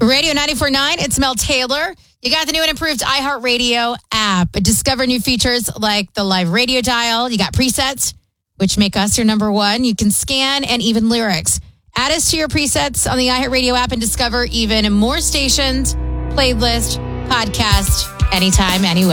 Radio 94.9, it's Mel Taylor. You got the new and improved iHeartRadio app. Discover new features like the live radio dial. You got presets, which make us your number one. You can scan and even lyrics. Add us to your presets on the iHeartRadio app and discover even more stations, playlist, podcast, anytime, anywhere.